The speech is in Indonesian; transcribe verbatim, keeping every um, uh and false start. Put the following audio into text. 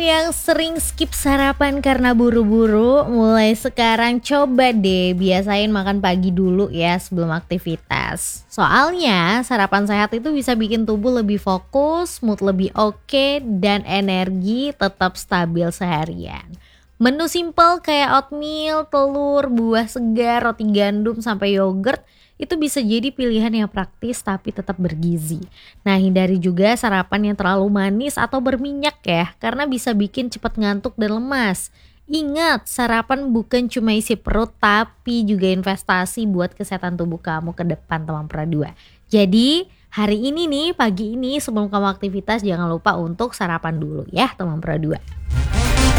Yang sering skip sarapan karena buru-buru, mulai sekarang coba deh biasain makan pagi dulu ya sebelum aktivitas. Soalnya sarapan sehat itu bisa bikin tubuh lebih fokus, mood lebih oke, dan energi tetap stabil seharian. Menu simple kayak oatmeal, telur, buah segar, roti gandum, sampai yogurt itu bisa jadi pilihan yang praktis tapi tetap bergizi. Nah, hindari juga sarapan yang terlalu manis atau berminyak ya, karena bisa bikin cepat ngantuk dan lemas. Ingat, sarapan bukan cuma isi perut, tapi juga investasi buat kesehatan tubuh kamu ke depan, teman Pro dua. Jadi, hari ini nih, pagi ini sebelum kamu aktivitas jangan lupa untuk sarapan dulu ya, teman Pro dua.